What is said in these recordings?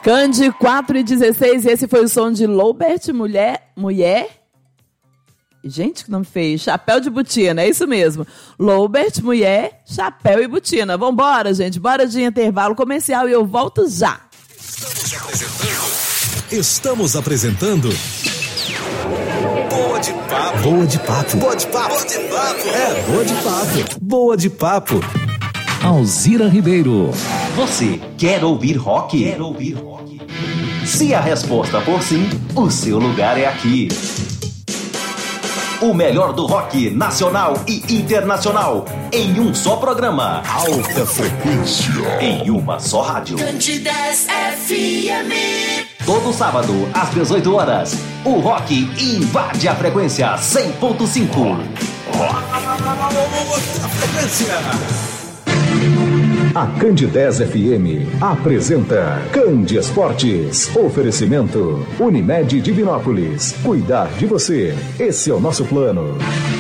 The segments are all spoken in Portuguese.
Cande 4:16, esse foi o som de Loubert, mulher. Gente, que nome feio. Chapéu de Botina, é isso mesmo. Loubert, mulher, chapéu e botina. Vambora, gente. Bora de intervalo comercial e eu volto já. Estamos apresentando Boa de Papo. Boa de Papo. Boa de Papo. Boa de Papo. É, Boa de Papo. Boa de Papo. Alzira Ribeiro. Você quer ouvir rock? Quer ouvir rock? Se a resposta for sim, o seu lugar é aqui. O melhor do rock nacional e internacional em um só programa. Alta frequência. Em uma só rádio. Candidez FM. Todo sábado, às 18 horas, o rock invade a frequência 100.5. Alta frequência. A Candidez FM apresenta Candi Esportes. Oferecimento Unimed Divinópolis. Cuidar de você. Esse é o nosso plano.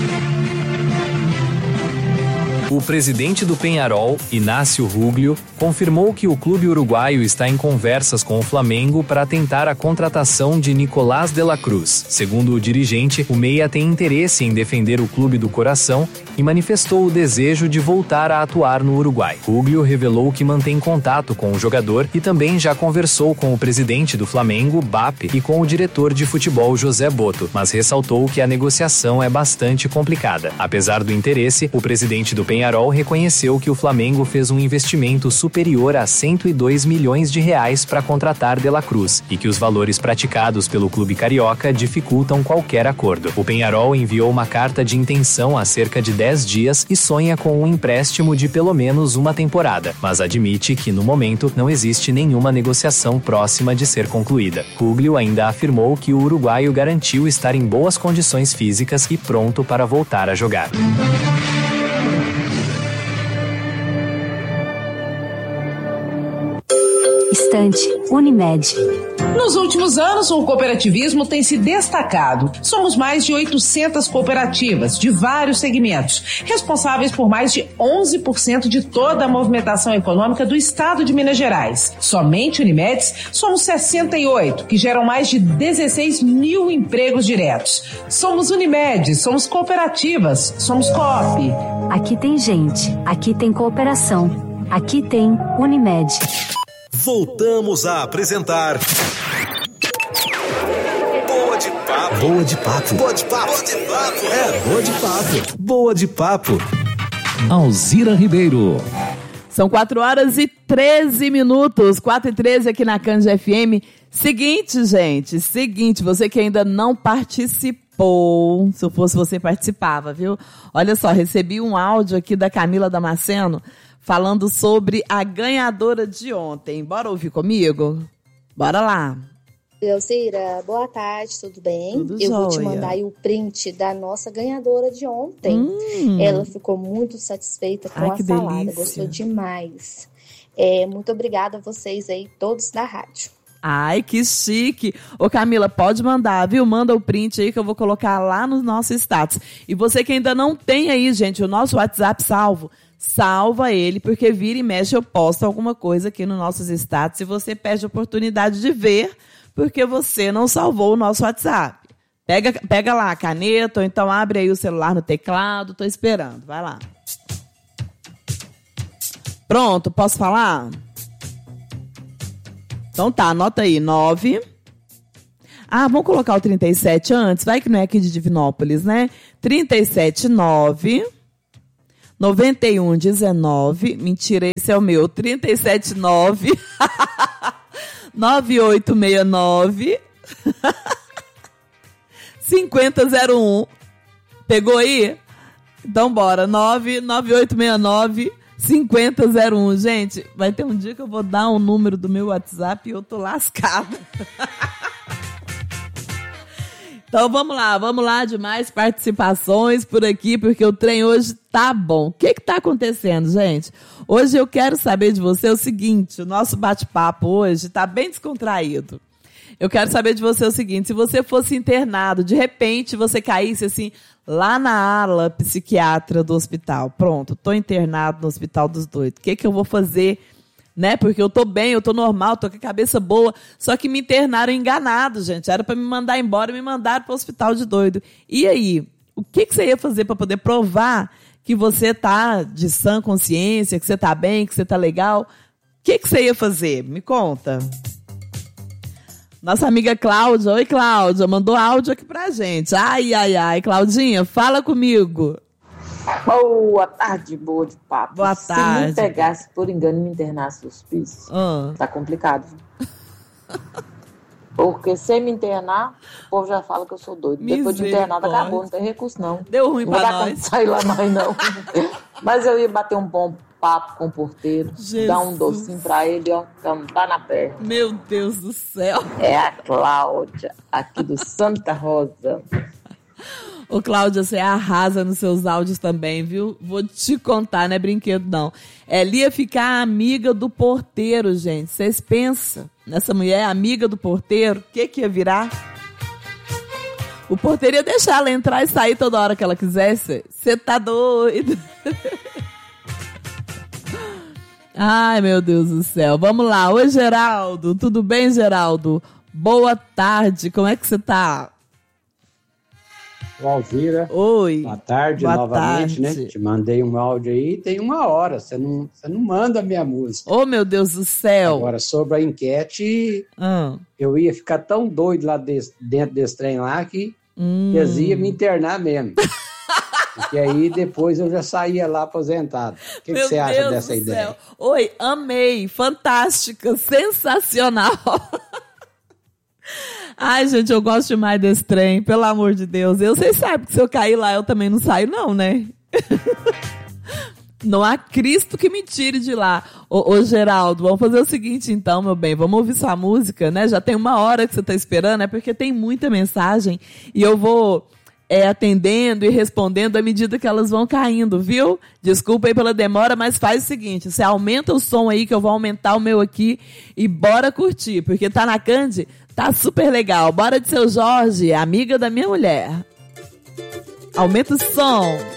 O presidente do Peñarol, Inácio Ruglio, confirmou que o clube uruguaio está em conversas com o Flamengo para tentar a contratação de Nicolás de la Cruz. Segundo o dirigente, o meia tem interesse em defender o clube do coração e manifestou o desejo de voltar a atuar no Uruguai. Ruglio revelou que mantém contato com o jogador e também já conversou com o presidente do Flamengo, BAP, e com o diretor de futebol, José Boto, mas ressaltou que a negociação é bastante complicada. Apesar do interesse, o presidente do Peñarol reconheceu que o Flamengo fez um investimento superior a 102 milhões de reais para contratar de la Cruz e que os valores praticados pelo clube carioca dificultam qualquer acordo. O Peñarol enviou uma carta de intenção há cerca de 10 dias e sonha com um empréstimo de pelo menos uma temporada, mas admite que no momento não existe nenhuma negociação próxima de ser concluída. Ruglio ainda afirmou que o uruguaio garantiu estar em boas condições físicas e pronto para voltar a jogar. Estante Unimed. Nos últimos anos, o cooperativismo tem se destacado. Somos mais de 800 cooperativas, de vários segmentos, responsáveis por mais de 11% de toda a movimentação econômica do estado de Minas Gerais. Somente Unimedes, somos 68, que geram mais de 16 mil empregos diretos. Somos Unimed, somos cooperativas, somos Coop. Aqui tem gente, aqui tem cooperação, aqui tem Unimed. Voltamos a apresentar Boa de Papo. Boa de Papo. Boa de Papo. Boa de Papo. É, Boa de Papo. Boa de Papo. Alzira Ribeiro. São 4:13, 4:13 aqui na Candi FM. Seguinte, gente, você que ainda não participou, se eu fosse você participava, viu? Olha só, recebi um áudio aqui da Camila Damasceno falando sobre a ganhadora de ontem. Bora ouvir comigo? Bora lá. Alzira, boa tarde, tudo bem? Tudo Eu vou te jóia. mandar aí o print da nossa ganhadora de ontem. Ela ficou muito satisfeita com a que salada, delícia. gostou demais. Muito obrigada a vocês aí, todos da rádio. Ai, que chique. Ô, Camila, pode mandar, viu? Manda o print aí que eu vou colocar lá no nosso status. E você que ainda não tem aí, gente, o nosso WhatsApp salva ele, porque vira e mexe eu posto alguma coisa aqui nos nossos status e você perde a oportunidade de ver, porque você não salvou o nosso WhatsApp. Pega lá a caneta, ou então abre aí o celular no teclado, tô esperando, vai lá. Pronto, posso falar? Então tá, anota aí, 9. Vamos colocar o 37 antes, vai que não é aqui de Divinópolis, né? 379 9119, mentira, esse é o meu, 379 9869 5001. Pegou aí? Então bora, 99869 5001. Gente, vai ter um dia que eu vou dar um número do meu WhatsApp e eu tô lascada. Então vamos lá de mais participações por aqui, porque o trem hoje tá bom. O que tá acontecendo, gente? Hoje eu quero saber de você o seguinte, o nosso bate-papo hoje tá bem descontraído. Eu quero saber de você o seguinte, se você fosse internado, de repente você caísse assim, lá na ala psiquiatra do hospital. Pronto, tô internado no Hospital dos Doidos. O que eu vou fazer né? Porque eu tô bem, eu tô normal, tô com a cabeça boa. Só que me internaram enganado, gente. Era pra me mandar embora e me mandaram pro hospital de doido. E aí? O que você ia fazer pra poder provar que você tá de sã consciência, que você tá bem, que você tá legal? O que você ia fazer? Me conta. Nossa amiga Cláudia, oi Cláudia, mandou áudio aqui pra gente. Ai, ai, ai, Claudinha, fala comigo. Boa tarde, boa de papo. Boa tarde. Se me pegasse, por engano, e me internasse no hospício, tá complicado. Porque sem me internar, o povo já fala que eu sou doido. Depois de internado, acabou, não tem recurso não. Deu ruim pra nós. Não dá como sair lá mais não. Mas eu ia bater um bom papo com o porteiro, dar um docinho pra ele, ó, cantar na perna. Meu Deus do céu. É a Cláudia, aqui do Santa Rosa. Ô, Cláudia, você arrasa nos seus áudios também, viu? Vou te contar, não é brinquedo, não. Ela ia ficar amiga do porteiro, gente. Vocês pensam nessa mulher amiga do porteiro? O que ia virar? O porteiro ia deixar ela entrar e sair toda hora que ela quisesse. Você tá doido? Ai, meu Deus do céu. Vamos lá. Oi, Geraldo. Tudo bem, Geraldo? Boa tarde. Como é que você tá? Alzira. Oi. Boa tarde, Boa novamente, tarde. né? Te mandei um áudio aí, tem 1 hora. Você não manda a minha música. Oh, meu Deus do céu. Agora, sobre a enquete, eu ia ficar tão doido lá dentro desse trem lá que eles iam me internar mesmo. Porque aí depois eu já saía lá aposentado. O que você acha dessa ideia? Céu. Oi, amei. Fantástica. Sensacional. Ai, gente, eu gosto demais desse trem, pelo amor de Deus. Vocês sabem que se eu cair lá, eu também não saio, não, né? Não há Cristo que me tire de lá. Ô, Geraldo, vamos fazer o seguinte então, meu bem. Vamos ouvir sua música, né? Já tem 1 hora que você tá esperando, é porque tem muita mensagem. E eu vou atendendo e respondendo à medida que elas vão caindo, viu? Desculpa aí pela demora, mas faz o seguinte. Você aumenta o som aí, que eu vou aumentar o meu aqui. E bora curtir, porque tá na Candy... Tá super legal. Bora de Seu Jorge, amiga da minha mulher. Aumenta o som.